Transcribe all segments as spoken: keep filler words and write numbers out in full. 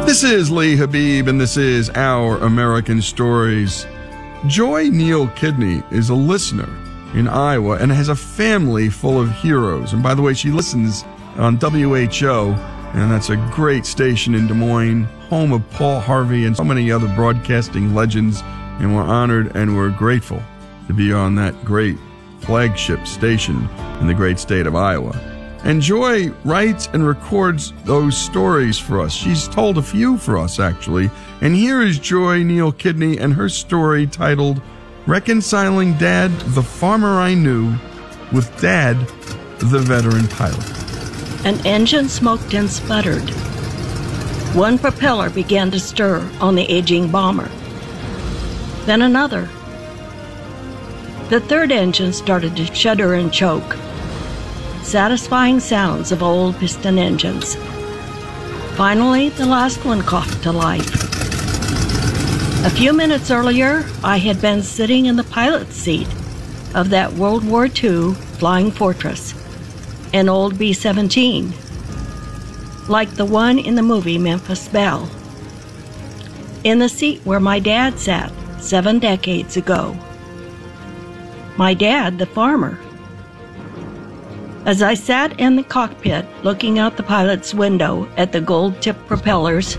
This is Lee Habib, and this is Our American Stories. Joy Neal Kidney is a listener in Iowa and has a family full of heroes. And by the way, she listens on W H O, and that's a great station in Des Moines, home of Paul Harvey and so many other broadcasting legends. And we're honored and we're grateful to be on that great flagship station in the great state of Iowa. And Joy writes and records those stories for us. She's told a few for us, actually. And here is Joy Neal Kidney and her story titled Reconciling Dad, the Farmer I Knew, with Dad, the Veteran Pilot. An engine smoked and sputtered. One propeller began to stir on the aging bomber. Then another. The third engine started to shudder and choke. Satisfying sounds of old piston engines. Finally, the last one coughed to life. A few minutes earlier, I had been sitting in the pilot's seat of that World War Two Flying Fortress, an old B seventeen, like the one in the movie Memphis Belle, in the seat where my dad sat seven decades ago. My dad, the farmer. As I sat in the cockpit looking out the pilot's window at the gold-tipped propellers,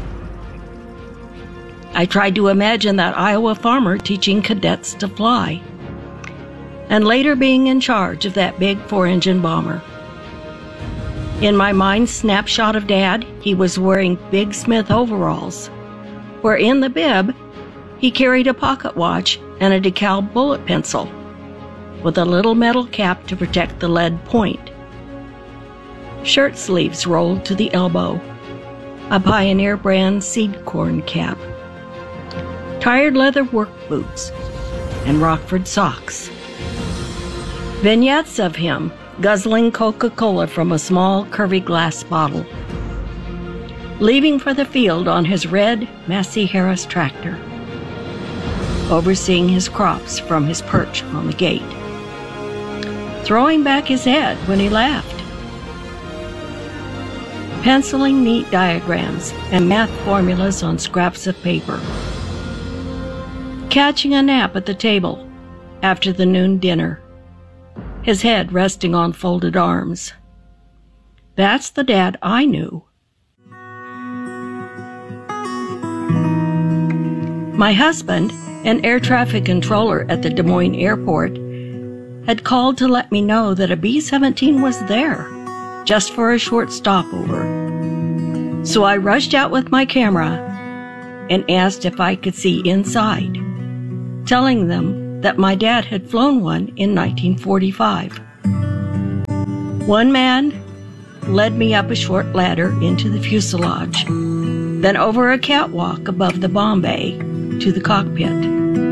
I tried to imagine that Iowa farmer teaching cadets to fly, and later being in charge of that big four-engine bomber. In my mind's snapshot of Dad, he was wearing Big Smith overalls, where in the bib, he carried a pocket watch and a decal bullet pencil, with a little metal cap to protect the lead point. Shirt sleeves rolled to the elbow, a Pioneer brand seed corn cap, tired leather work boots, and Rockford socks. Vignettes of him guzzling Coca-Cola from a small curvy glass bottle, leaving for the field on his red Massey Harris tractor, overseeing his crops from his perch on the gate, throwing back his head when he laughed, penciling neat diagrams and math formulas on scraps of paper, catching a nap at the table after the noon dinner, his head resting on folded arms. That's the Dad I knew. My husband, an air traffic controller at the Des Moines airport, had called to let me know that a B seventeen was there, just for a short stopover. So I rushed out with my camera and asked if I could see inside, telling them that my dad had flown one in nineteen forty-five. One man led me up a short ladder into the fuselage, then over a catwalk above the bomb bay to the cockpit.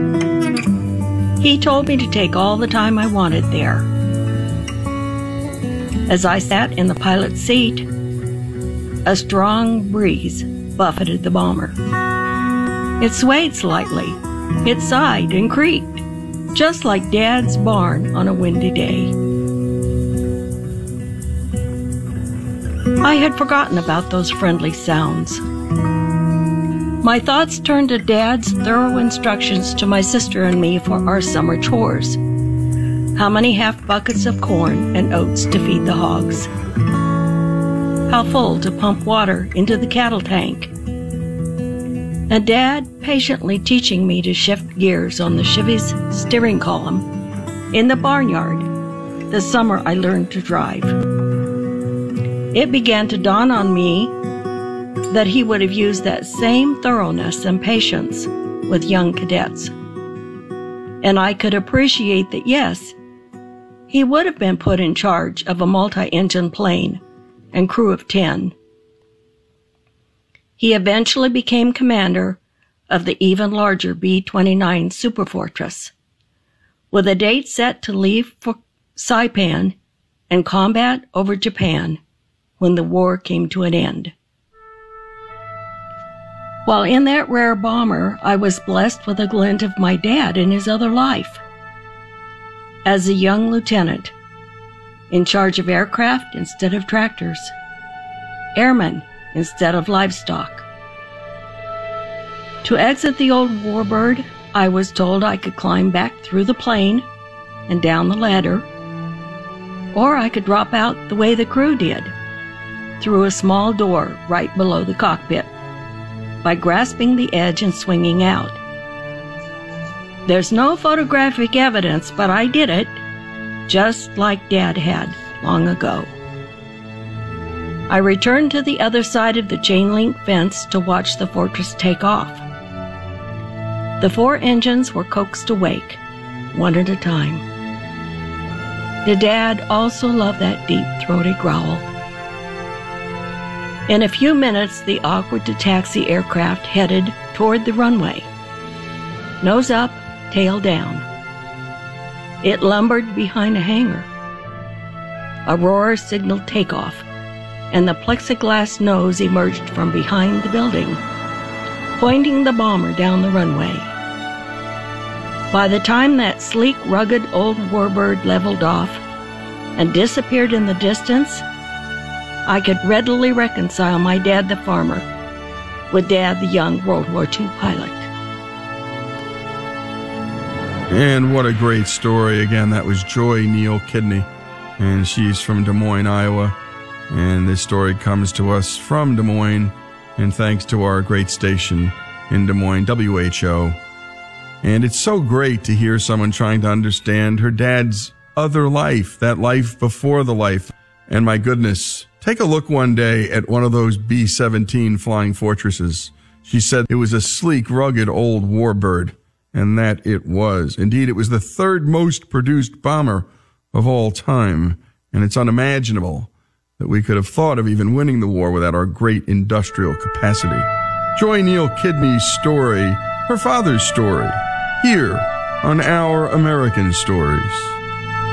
He told me to take all the time I wanted there. As I sat in the pilot's seat, a strong breeze buffeted the bomber. It swayed slightly, it sighed and creaked, just like Dad's barn on a windy day. I had forgotten about those friendly sounds. My thoughts turned to Dad's thorough instructions to my sister and me for our summer chores. How many half buckets of corn and oats to feed the hogs. How full to pump water into the cattle tank. And Dad patiently teaching me to shift gears on the Chevy's steering column in the barnyard the summer I learned to drive. It began to dawn on me that he would have used that same thoroughness and patience with young cadets. And I could appreciate that, yes, he would have been put in charge of a multi-engine plane and crew of ten. He eventually became commander of the even larger B twenty-nine Superfortress, with a date set to leave for Saipan and combat over Japan when the war came to an end. While in that rare bomber, I was blessed with a glint of my dad in his other life. As a young lieutenant, in charge of aircraft instead of tractors, airmen instead of livestock, To exit the old warbird, I was told I could climb back through the plane and down the ladder, or I could drop out the way the crew did, through a small door right below the cockpit, by grasping the edge and swinging out. There's no photographic evidence, but I did it, just like Dad had long ago. I returned to the other side of the chain-link fence to watch the Fortress take off. The four engines were coaxed awake, one at a time. Did Dad also love that deep-throated growl? In a few minutes, the awkward-to-taxi aircraft headed toward the runway. Nose up, tail down. It lumbered behind a hangar. A roar signaled takeoff, and the plexiglass nose emerged from behind the building, pointing the bomber down the runway. By the time that sleek, rugged old warbird leveled off and disappeared in the distance, I could readily reconcile my dad the farmer with Dad the young World War Two pilot. And what a great story. Again, that was Joy Neal Kidney, and she's from Des Moines, Iowa. And this story comes to us from Des Moines, and thanks to our great station in Des Moines, W H O. And it's so great to hear someone trying to understand her dad's other life, that life before the life. And my goodness, take a look one day at one of those B seventeen Flying Fortresses. She said it was a sleek, rugged old warbird, and that it was. Indeed, it was the third most produced bomber of all time, and it's unimaginable that we could have thought of even winning the war without our great industrial capacity. Joy Neal Kidney's story, her father's story, here on Our American Stories.